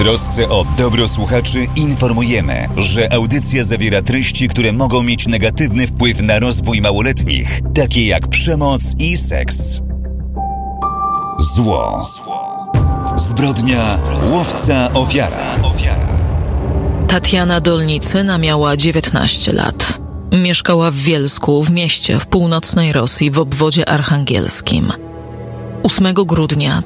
trosce o dobro słuchaczy informujemy, że audycja zawiera treści, które mogą mieć negatywny wpływ na rozwój małoletnich, takie jak przemoc i seks. Zło. Zbrodnia, łowca, ofiara. Tatiana Dolnicyna miała 19 lat. Mieszkała w Wielsku, w mieście w północnej Rosji w obwodzie archangelskim. 8 grudnia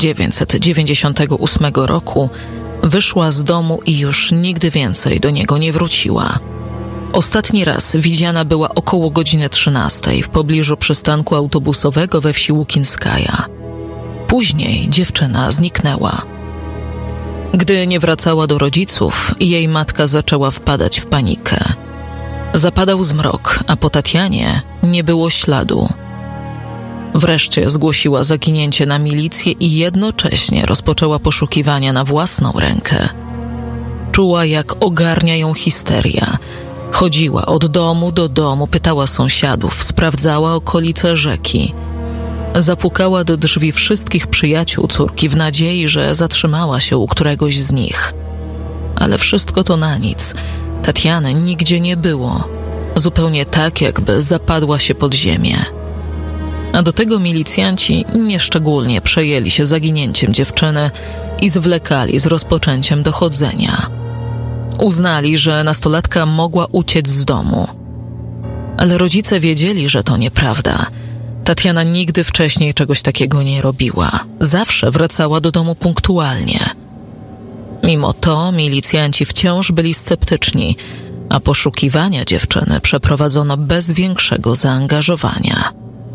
1998 roku wyszła z domu i już nigdy więcej do niego nie wróciła. Ostatni raz widziana była około godziny 13 w pobliżu przystanku autobusowego we wsi Łukinskaja. Później dziewczyna zniknęła. Gdy nie wracała do rodziców, jej matka zaczęła wpadać w panikę. Zapadał zmrok, a po Tatianie nie było śladu. Wreszcie zgłosiła zaginięcie na milicję i jednocześnie rozpoczęła poszukiwania na własną rękę. Czuła, jak ogarnia ją histeria. Chodziła od domu do domu, pytała sąsiadów, sprawdzała okolice rzeki. Zapukała do drzwi wszystkich przyjaciół córki w nadziei, że zatrzymała się u któregoś z nich. Ale wszystko to na nic. Tatiany nigdzie nie było. Zupełnie tak, jakby zapadła się pod ziemię. A do tego milicjanci nieszczególnie przejęli się zaginięciem dziewczyny i zwlekali z rozpoczęciem dochodzenia. Uznali, że nastolatka mogła uciec z domu. Ale rodzice wiedzieli, że to nieprawda. Tatiana nigdy wcześniej czegoś takiego nie robiła. Zawsze wracała do domu punktualnie. Mimo to milicjanci wciąż byli sceptyczni, a poszukiwania dziewczyny przeprowadzono bez większego zaangażowania.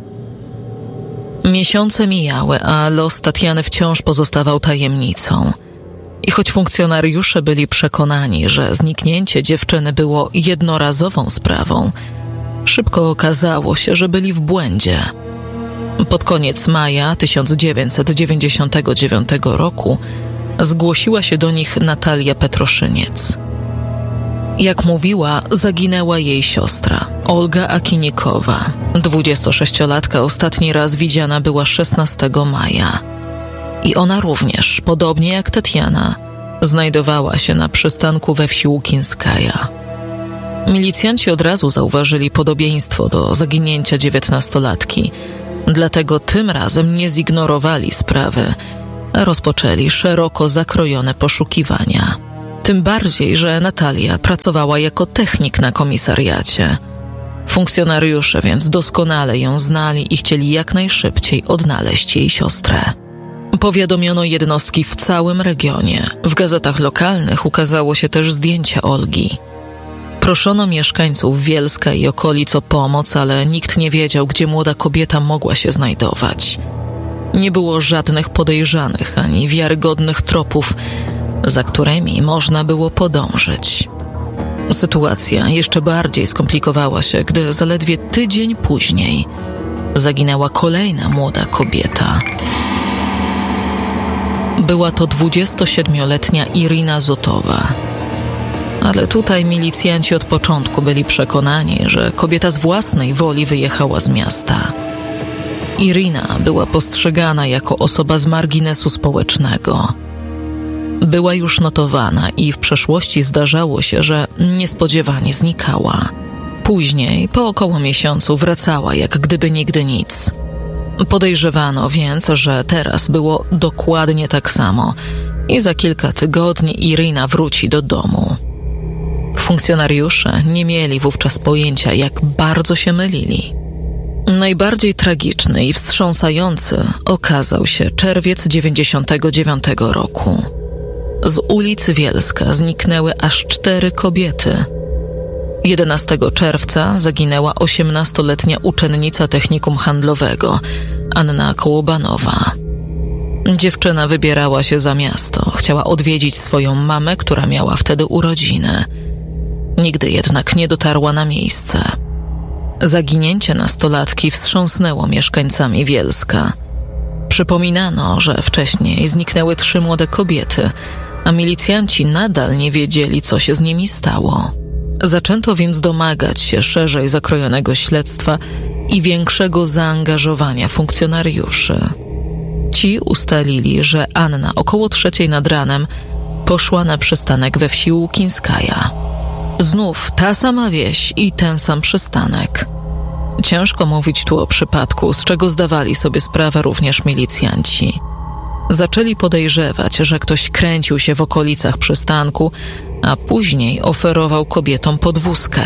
Miesiące mijały, a los Tatiany wciąż pozostawał tajemnicą. I choć funkcjonariusze byli przekonani, że zniknięcie dziewczyny było jednorazową sprawą, szybko okazało się, że byli w błędzie. Pod koniec maja 1999 roku zgłosiła się do nich Natalia Petroszyniec. Jak mówiła, zaginęła jej siostra, Olga Akinikowa. 26-latka ostatni raz widziana była 16 maja. I ona również, podobnie jak Tatiana, znajdowała się na przystanku we wsi Łukinskaja. Milicjanci od razu zauważyli podobieństwo do zaginięcia 19-latki, dlatego tym razem nie zignorowali sprawy, a rozpoczęli szeroko zakrojone poszukiwania. Tym bardziej, że Natalia pracowała jako technik na komisariacie. Funkcjonariusze więc doskonale ją znali i chcieli jak najszybciej odnaleźć jej siostrę. Powiadomiono jednostki w całym regionie. W gazetach lokalnych ukazało się też zdjęcie Olgi. Proszono mieszkańców Wielska i okolic o pomoc, ale nikt nie wiedział, gdzie młoda kobieta mogła się znajdować. Nie było żadnych podejrzanych ani wiarygodnych tropów, za którymi można było podążyć. Sytuacja jeszcze bardziej skomplikowała się, gdy zaledwie tydzień później zaginęła kolejna młoda kobieta. Była to 27-letnia Irina Zotowa. Ale tutaj milicjanci od początku byli przekonani, że kobieta z własnej woli wyjechała z miasta. Irina była postrzegana jako osoba z marginesu społecznego. Była już notowana i w przeszłości zdarzało się, że niespodziewanie znikała. Później, po około miesiącu, wracała jak gdyby nigdy nic. Podejrzewano więc, że teraz było dokładnie tak samo i za kilka tygodni Irina wróci do domu. Funkcjonariusze nie mieli wówczas pojęcia, jak bardzo się mylili. Najbardziej tragiczny i wstrząsający okazał się czerwiec 1999 roku. Z ulic Wielska zniknęły aż 4 kobiety. 11 czerwca zaginęła 18-letnia uczennica technikum handlowego, Anna Kołobanowa. Dziewczyna wybierała się za miasto, chciała odwiedzić swoją mamę, która miała wtedy urodziny. Nigdy jednak nie dotarła na miejsce. Zaginięcie nastolatki wstrząsnęło mieszkańcami Wielska. Przypominano, że wcześniej zniknęły 3 młode kobiety, a milicjanci nadal nie wiedzieli, co się z nimi stało. Zaczęto więc domagać się szerzej zakrojonego śledztwa i większego zaangażowania funkcjonariuszy. Ci ustalili, że Anna około 3 nad ranem poszła na przystanek we wsi Łukinskaja. Znów ta sama wieś i ten sam przystanek. Ciężko mówić tu o przypadku, z czego zdawali sobie sprawę również milicjanci. Zaczęli podejrzewać, że ktoś kręcił się w okolicach przystanku, a później oferował kobietom podwózkę.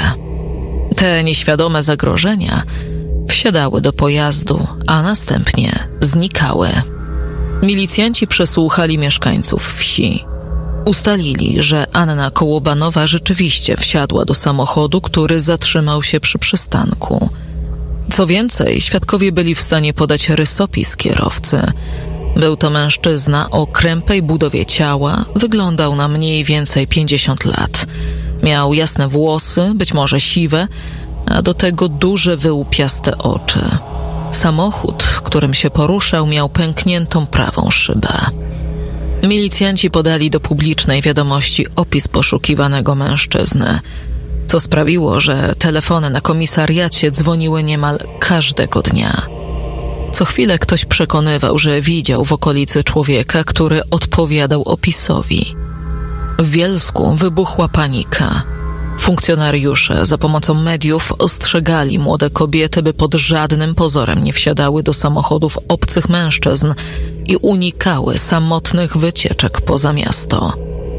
Te nieświadome zagrożenia wsiadały do pojazdu, a następnie znikały. Milicjanci przesłuchali mieszkańców wsi. Ustalili, że Anna Kołobanowa rzeczywiście wsiadła do samochodu, który zatrzymał się przy przystanku. Co więcej, świadkowie byli w stanie podać rysopis kierowcy. Był to mężczyzna o krępej budowie ciała, wyglądał na mniej więcej 50 lat. Miał jasne włosy, być może siwe, a do tego duże wyłupiaste oczy. Samochód, którym się poruszał, miał pękniętą prawą szybę. Milicjanci podali do publicznej wiadomości opis poszukiwanego mężczyzny, co sprawiło, że telefony na komisariacie dzwoniły niemal każdego dnia. Co chwilę ktoś przekonywał, że widział w okolicy człowieka, który odpowiadał opisowi. W Bielsku wybuchła panika. Funkcjonariusze za pomocą mediów ostrzegali młode kobiety, by pod żadnym pozorem nie wsiadały do samochodów obcych mężczyzn i unikały samotnych wycieczek poza miasto.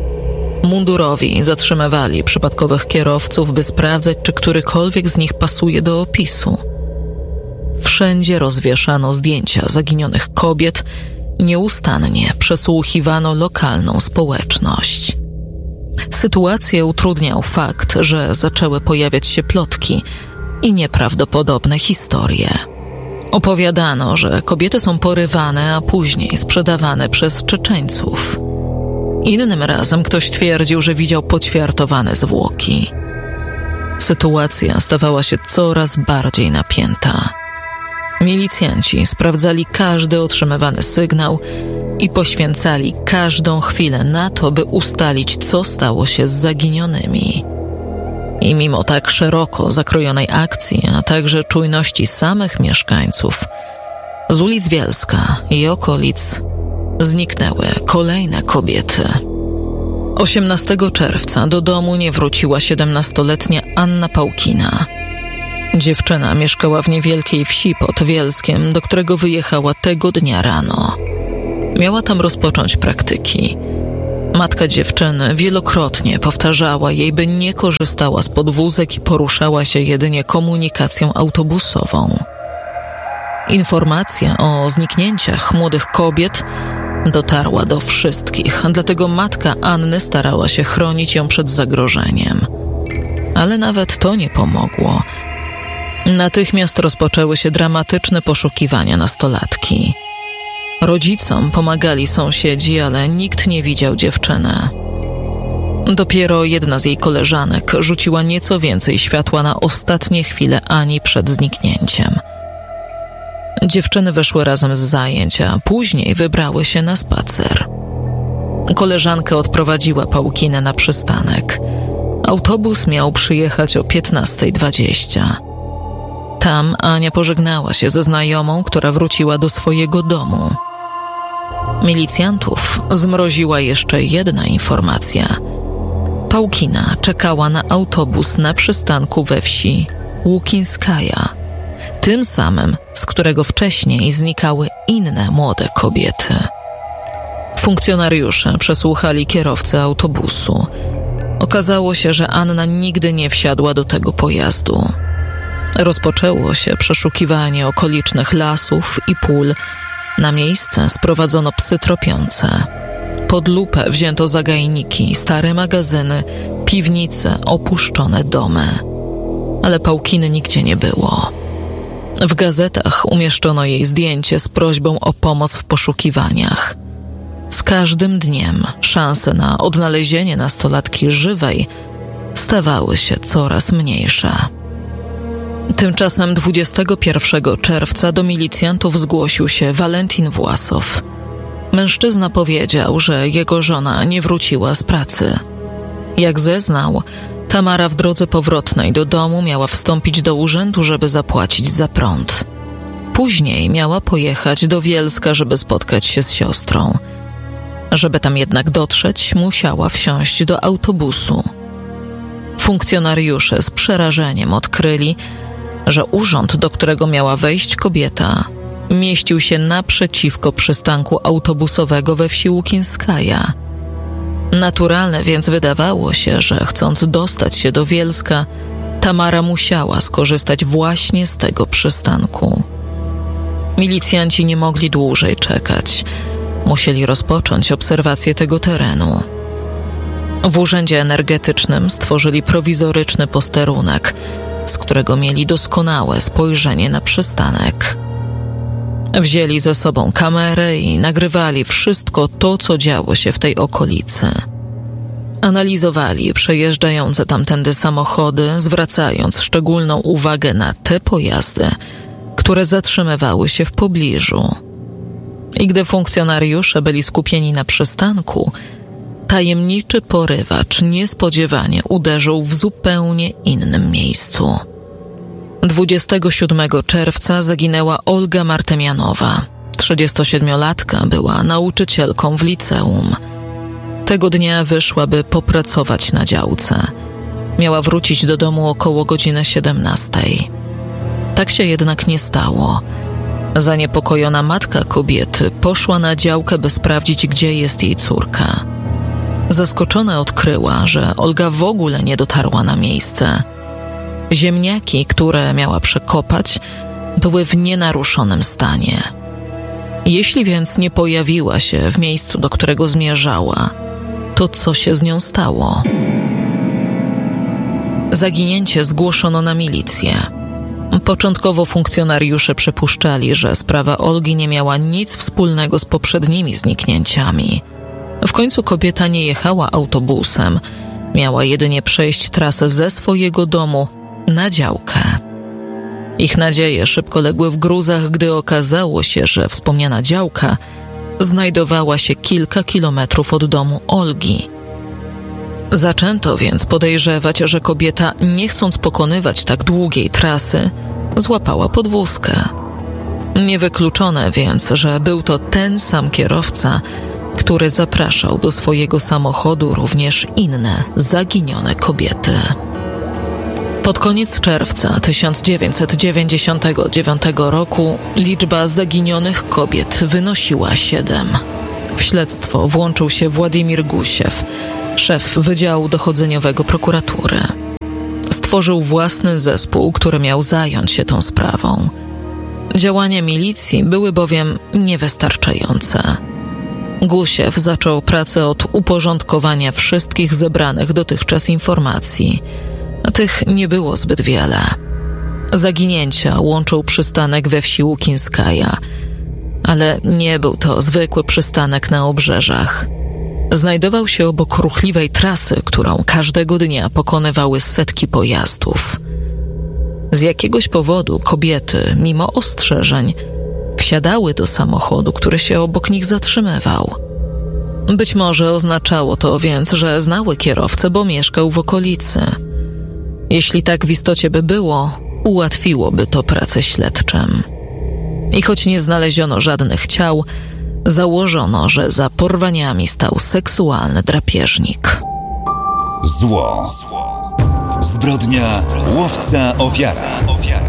Mundurowi zatrzymywali przypadkowych kierowców, by sprawdzać, czy którykolwiek z nich pasuje do opisu. Wszędzie rozwieszano zdjęcia zaginionych kobiet, nieustannie przesłuchiwano lokalną społeczność. Sytuację utrudniał fakt, że zaczęły pojawiać się plotki i nieprawdopodobne historie. Opowiadano, że kobiety są porywane, a później sprzedawane przez Czeczeńców. Innym razem ktoś twierdził, że widział poćwiartowane zwłoki. Sytuacja stawała się coraz bardziej napięta. Milicjanci sprawdzali każdy otrzymywany sygnał i poświęcali każdą chwilę na to, by ustalić, co stało się z zaginionymi. I mimo tak szeroko zakrojonej akcji, a także czujności samych mieszkańców, z ulic Bielska i okolic zniknęły kolejne kobiety. 18 czerwca do domu nie wróciła 17-letnia Anna Pałkina. Dziewczyna mieszkała w niewielkiej wsi pod Bielskiem, do którego wyjechała tego dnia rano. Miała tam rozpocząć praktyki. Matka dziewczyny wielokrotnie powtarzała jej, by nie korzystała z podwózek i poruszała się jedynie komunikacją autobusową. Informacja o zniknięciach młodych kobiet dotarła do wszystkich, dlatego matka Anny starała się chronić ją przed zagrożeniem. Ale nawet to nie pomogło. Natychmiast rozpoczęły się dramatyczne poszukiwania nastolatki. Rodzicom pomagali sąsiedzi, ale nikt nie widział dziewczyny. Dopiero jedna z jej koleżanek rzuciła nieco więcej światła na ostatnie chwile Ani przed zniknięciem. Dziewczyny weszły razem z zajęć, a później wybrały się na spacer. Koleżanka odprowadziła Pałkinę na przystanek. Autobus miał przyjechać o 15:20. Tam Ania pożegnała się ze znajomą, która wróciła do swojego domu. Milicjantów zmroziła jeszcze jedna informacja. Pałkina czekała na autobus na przystanku we wsi Łukinskaja, tym samym, z którego wcześniej znikały inne młode kobiety. Funkcjonariusze przesłuchali kierowcę autobusu. Okazało się, że Anna nigdy nie wsiadła do tego pojazdu. Rozpoczęło się przeszukiwanie okolicznych lasów i pól. Na miejsce sprowadzono psy tropiące. Pod lupę wzięto zagajniki, stare magazyny, piwnice, opuszczone domy. Ale Pałkiny nigdzie nie było. W gazetach umieszczono jej zdjęcie z prośbą o pomoc w poszukiwaniach. Z każdym dniem szanse na odnalezienie nastolatki żywej stawały się coraz mniejsze. Tymczasem 21 czerwca do milicjantów zgłosił się Walentin Własow. Mężczyzna powiedział, że jego żona nie wróciła z pracy. Jak zeznał, Tamara w drodze powrotnej do domu miała wstąpić do urzędu, żeby zapłacić za prąd. Później miała pojechać do Bielska, żeby spotkać się z siostrą. Żeby tam jednak dotrzeć, musiała wsiąść do autobusu. Funkcjonariusze z przerażeniem odkryli, że urząd, do którego miała wejść kobieta, mieścił się naprzeciwko przystanku autobusowego we wsi Łukinskaja. Naturalne więc wydawało się, że chcąc dostać się do Wielska, Tamara musiała skorzystać właśnie z tego przystanku. Milicjanci nie mogli dłużej czekać. Musieli rozpocząć obserwację tego terenu. W Urzędzie Energetycznym stworzyli prowizoryczny posterunek, z którego mieli doskonałe spojrzenie na przystanek. Wzięli ze sobą kamerę i nagrywali wszystko to, co działo się w tej okolicy. Analizowali przejeżdżające tamtędy samochody, zwracając szczególną uwagę na te pojazdy, które zatrzymywały się w pobliżu. I gdy funkcjonariusze byli skupieni na przystanku, tajemniczy porywacz niespodziewanie uderzył w zupełnie innym miejscu. 27 czerwca zaginęła Olga Martymianowa. 37-latka była nauczycielką w liceum. Tego dnia wyszła, by popracować na działce. Miała wrócić do domu około godziny 17. Tak się jednak nie stało. Zaniepokojona matka kobiety poszła na działkę, by sprawdzić, gdzie jest jej córka. Zaskoczona odkryła, że Olga w ogóle nie dotarła na miejsce. Ziemniaki, które miała przekopać, były w nienaruszonym stanie. Jeśli więc nie pojawiła się w miejscu, do którego zmierzała, to co się z nią stało? Zaginięcie zgłoszono na milicję. Początkowo funkcjonariusze przypuszczali, że sprawa Olgi nie miała nic wspólnego z poprzednimi zniknięciami. W końcu kobieta nie jechała autobusem, miała jedynie przejść trasę ze swojego domu na działkę. Ich nadzieje szybko legły w gruzach, gdy okazało się, że wspomniana działka znajdowała się kilka kilometrów od domu Olgi. Zaczęto więc podejrzewać, że kobieta, nie chcąc pokonywać tak długiej trasy, złapała podwózkę. Niewykluczone więc, że był to ten sam kierowca, który zapraszał do swojego samochodu również inne zaginione kobiety. Pod koniec czerwca 1999 roku liczba zaginionych kobiet wynosiła 7. W śledztwo włączył się Władimir Gusiew, szef Wydziału Dochodzeniowego Prokuratury. Stworzył własny zespół, który miał zająć się tą sprawą. Działania milicji były bowiem niewystarczające. Gusiew zaczął pracę od uporządkowania wszystkich zebranych dotychczas informacji, a tych nie było zbyt wiele. Zaginięcia łączył przystanek we wsi Łukinskaja, ale nie był to zwykły przystanek na obrzeżach. Znajdował się obok ruchliwej trasy, którą każdego dnia pokonywały setki pojazdów. Z jakiegoś powodu kobiety, mimo ostrzeżeń, wsiadały do samochodu, który się obok nich zatrzymywał. Być może oznaczało to więc, że znały kierowcę, bo mieszkał w okolicy. Jeśli tak w istocie by było, ułatwiłoby to pracę śledczym. I choć nie znaleziono żadnych ciał, założono, że za porwaniami stał seksualny drapieżnik. Zło. Zbrodnia łowca ofiara.